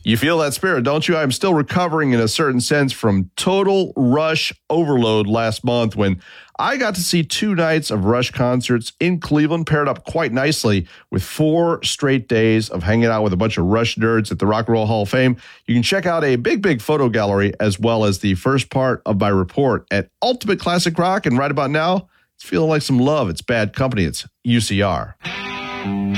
You feel that spirit, don't you? I'm still recovering in a certain sense from total Rush overload last month when I got to see 2 nights of Rush concerts in Cleveland, paired up quite nicely with 4 straight days of hanging out with a bunch of Rush nerds at the Rock and Roll Hall of Fame. You can check out a big photo gallery as well as the first part of my report at Ultimate Classic Rock. And right about now, it's feeling like some love. It's Bad Company. It's UCR.